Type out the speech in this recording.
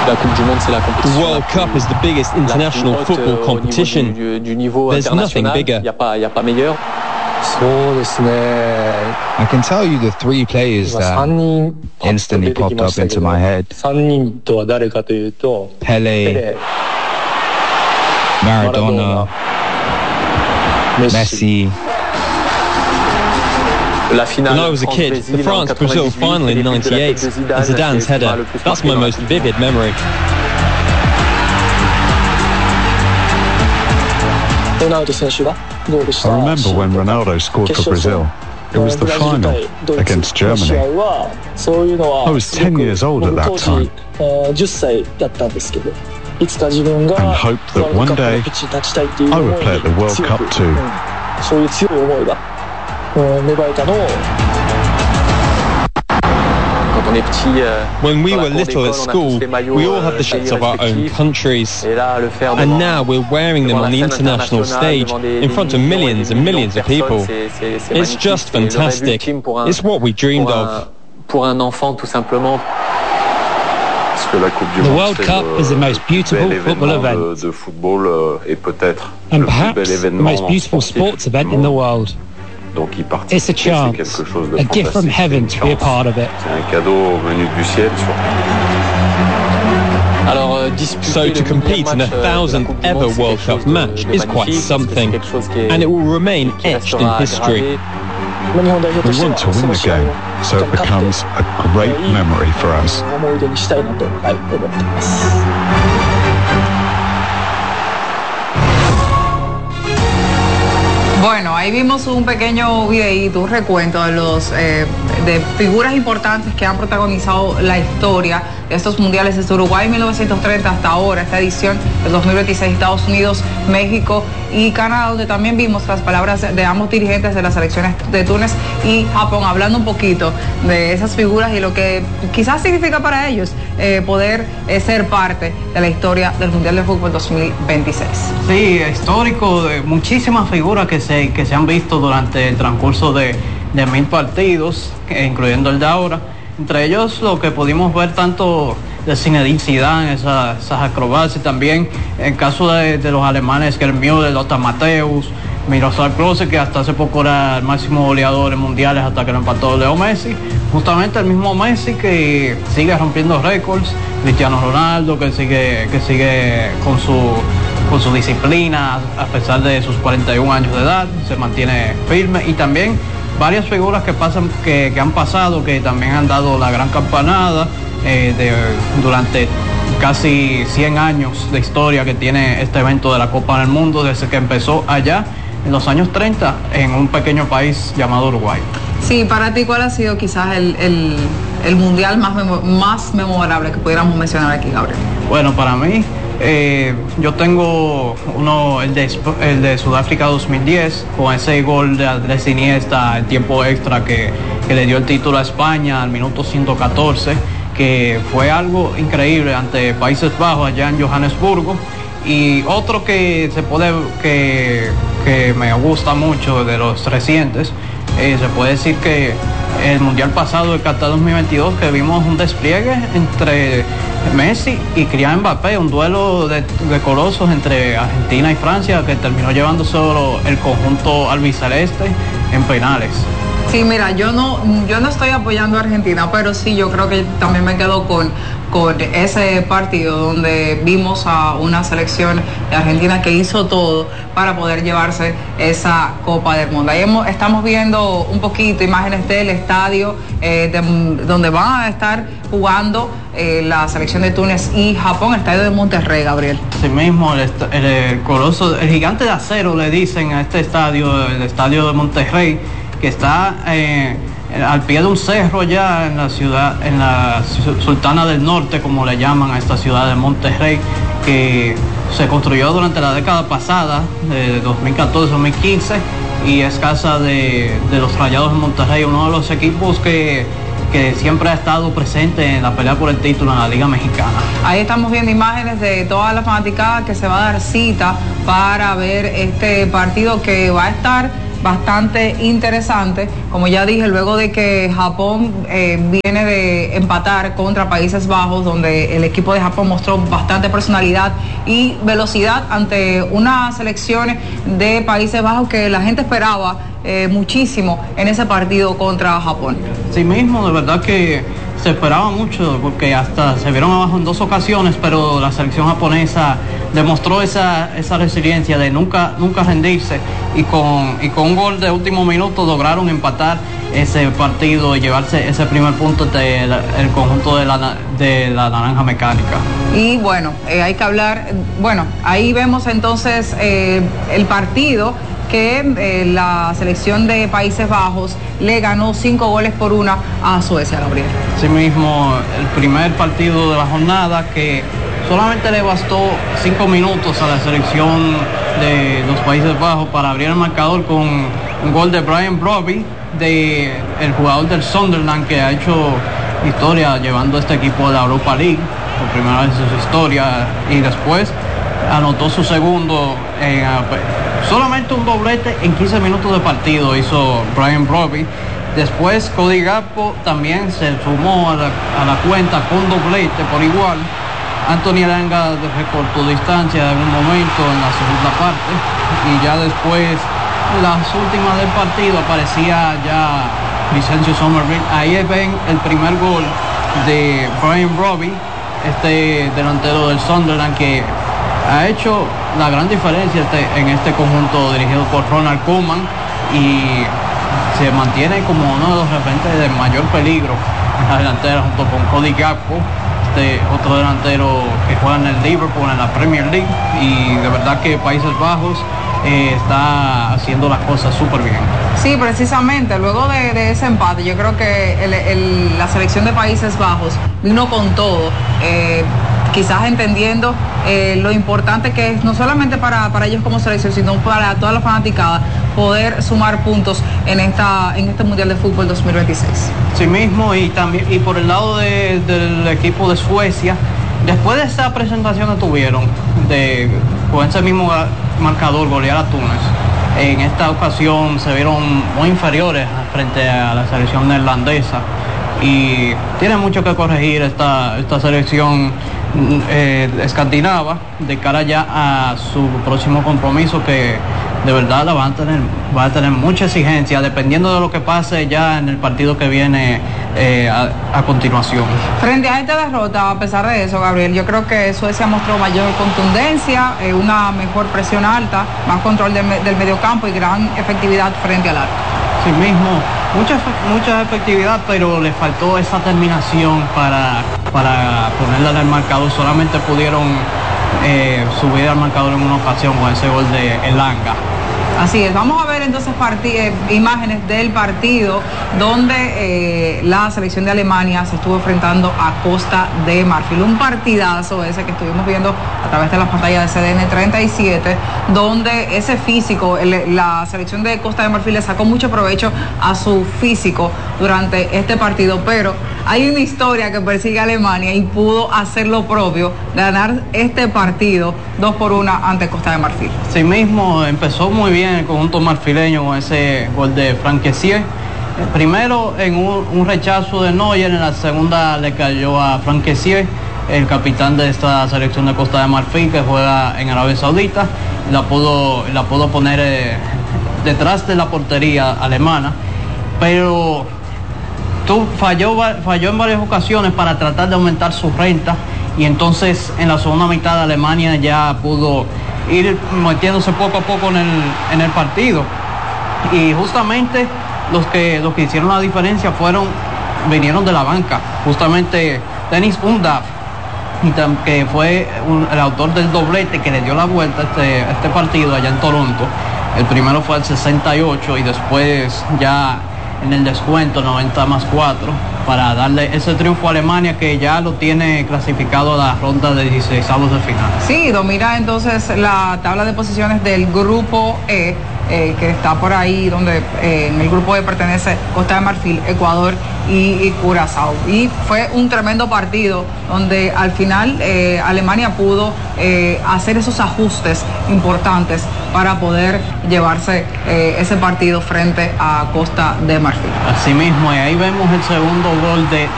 The World Cup is the biggest international football competition. There's nothing bigger. I can tell you the three players that instantly popped up into my head. Pele, Maradona, Messi. When I was a kid, the France-Brazil final in '98 and Zidane's header, that's my most vivid memory. I remember when Ronaldo scored for Brazil. It was the final against Germany. I was 10 years old at that time and hoped that one day I would play at the World Cup too. When we were little at school, we all had the shirts of our own countries. And now we're wearing them on the international stage in front of millions and millions of people. It's just fantastic. It's what we dreamed of. The World Cup is the most beautiful football event, and perhaps the most beautiful sports event in the world. It's a chance, a gift from heaven to be a part of it. So to compete in a 1,000th ever World Cup match is quite something, and it will remain etched in history. We want to win the game, so it becomes a great memory for us. Bueno, ahí vimos un pequeño videíto, un recuento de de figuras importantes que han protagonizado la historia de estos mundiales desde Uruguay 1930 hasta ahora, esta edición del 2026, Estados Unidos, México y Canadá, donde también vimos las palabras de ambos dirigentes de las selecciones de Túnez y Japón, hablando un poquito de esas figuras y lo que quizás significa para ellos poder ser parte de la historia del Mundial de Fútbol 2026. Sí, histórico, de muchísimas figuras que se han visto durante el transcurso de 1000 partidos, incluyendo el de ahora. Entre ellos lo que pudimos ver tanto de Zinedine Zidane, esas acrobacias, también en caso de los alemanes, Gerd Müller, Lothar Matthäus, Miroslav Klose, que hasta hace poco era el máximo goleador en mundiales hasta que lo empató Leo Messi. Justamente el mismo Messi que sigue rompiendo récords, Cristiano Ronaldo que sigue con su disciplina a pesar de sus 41 años de edad, se mantiene firme, y también varias figuras que han pasado, que también han dado la gran campanada durante casi 100 años de historia que tiene este evento de la Copa del Mundo, desde que empezó allá en los años 30 en un pequeño país llamado Uruguay. Sí, para ti, ¿cuál ha sido quizás el mundial más memorable que pudiéramos mencionar aquí, Gabriel? Bueno, para mí, yo tengo el de Sudáfrica 2010, con ese gol de Andrés Iniesta en tiempo extra que le dio el título a España al minuto 114, que fue algo increíble ante Países Bajos allá en Johannesburgo. Y otro que me gusta mucho de los recientes, se puede decir que el mundial pasado de Qatar 2022, que vimos un despliegue entre Messi y Kylian Mbappé, un duelo de colosos entre Argentina y Francia, que terminó llevando solo el conjunto albiceleste en penales. Sí, mira, yo no estoy apoyando a Argentina, pero sí, yo creo que también me quedo con ese partido donde vimos a una selección de Argentina que hizo todo para poder llevarse esa Copa del Mundo. Ahí estamos viendo un poquito imágenes del estadio donde van a estar jugando la selección de Túnez y Japón, el estadio de Monterrey, Gabriel. Sí mismo, el coloso, el gigante de acero le dicen a este estadio, el estadio de Monterrey, que está al pie de un cerro ya en la ciudad, en la Sultana del Norte, como le llaman a esta ciudad de Monterrey, que se construyó durante la década pasada, de 2014-2015, y es casa de los Rayados de Monterrey, uno de los equipos que siempre ha estado presente en la pelea por el título en la Liga Mexicana. Ahí estamos viendo imágenes de toda la fanaticada que se va a dar cita para ver este partido, que va a estar bastante interesante. Como ya dije, luego de que Japón viene de empatar contra Países Bajos, donde el equipo de Japón mostró bastante personalidad y velocidad ante una selección de Países Bajos que la gente esperaba muchísimo en ese partido contra Japón. Sí mismo, de verdad que se esperaba mucho, porque hasta se vieron abajo en 2 ocasiones, pero la selección japonesa demostró esa resiliencia de nunca rendirse, y con un gol de último minuto lograron empatar ese partido y llevarse ese primer punto del conjunto de la Naranja Mecánica. Y bueno, hay que hablar, ahí vemos entonces el partido que la selección de Países Bajos le ganó 5-1 a Suecia, Gabriel. Sí mismo, el primer partido de la jornada, que solamente le bastó 5 minutos a la selección de los Países Bajos para abrir el marcador con un gol de Brian Brobby, el jugador del Sunderland, que ha hecho historia llevando a este equipo de la Europa League por primera vez en su historia, y después anotó su segundo, solamente un doblete en 15 minutos de partido hizo Brian Brobby. Después Cody Gakpo también se sumó a la cuenta con doblete por igual. Anthony Elanga recortó distancia en un momento en la segunda parte, y ya después, las últimas del partido, aparecía ya Vicencio Somerville. Ahí ven el primer gol de Brian Brobby, este delantero del Sunderland, que ha hecho la gran diferencia en este conjunto dirigido por Ronald Koeman, y se mantiene como uno de los referentes de mayor peligro en la delantera, junto con Cody Gakpo, otro delantero que juega en el Liverpool, en la Premier League. Y de verdad que Países Bajos está haciendo las cosas súper bien. Sí, precisamente, luego de ese empate, yo creo que la selección de Países Bajos vino con todo, quizás entendiendo lo importante que es, no solamente para ellos como selección, sino para toda la fanaticada, poder sumar puntos en este Mundial de Fútbol 2026. Sí mismo, y también, y por el lado del equipo de Suecia, después de esa presentación que tuvieron con ese mismo marcador, golear a Túnez, en esta ocasión se vieron muy inferiores frente a la selección neerlandesa, y tiene mucho que corregir esta selección escandinava de cara ya a su próximo compromiso, que de verdad va a tener mucha exigencia, dependiendo de lo que pase ya en el partido que viene a continuación. Frente a esta derrota, a pesar de eso, Gabriel, yo creo que Suecia mostró mayor contundencia, una mejor presión alta, más control del mediocampo y gran efectividad frente al arco. Sí mismo, mucha efectividad, pero le faltó esa terminación para ponerla en el marcador. Solamente pudieron subir al marcador en una ocasión con ese gol de Elanga. Así es, vamos a ver entonces imágenes del partido donde la selección de Alemania se estuvo enfrentando a Costa de Marfil. Un partidazo ese que estuvimos viendo a través de la pantalla de CDN 37, donde ese físico, la selección de Costa de Marfil le sacó mucho provecho a su físico durante este partido, pero hay una historia que persigue a Alemania y pudo hacer lo propio, ganar este partido 2-1 ante Costa de Marfil. Sí mismo, empezó muy bien el conjunto marfileño con ese gol de Franck Kessié. Primero en un rechazo de Neuer, en la segunda le cayó a Franck Kessié, el capitán de esta selección de Costa de Marfil que juega en Arabia Saudita. La pudo poner detrás de la portería alemana, pero falló en varias ocasiones para tratar de aumentar su renta, y entonces en la segunda mitad de Alemania ya pudo ir metiéndose poco a poco en el partido, y justamente los que hicieron la diferencia vinieron de la banca, justamente Dennis Undav, que fue el autor del doblete que le dio la vuelta a este partido allá en Toronto. El primero fue al 68 y después ya en el descuento 90+4 para darle ese triunfo a Alemania, que ya lo tiene clasificado a la ronda de 16avos de final. Sí, domina entonces la tabla de posiciones del grupo E que está por ahí, donde en el grupo de pertenece Costa de Marfil, Ecuador y Curazao. Y fue un tremendo partido donde al final Alemania pudo hacer esos ajustes importantes para poder llevarse ese partido frente a Costa de Marfil. Asimismo, y ahí vemos el segundo gol de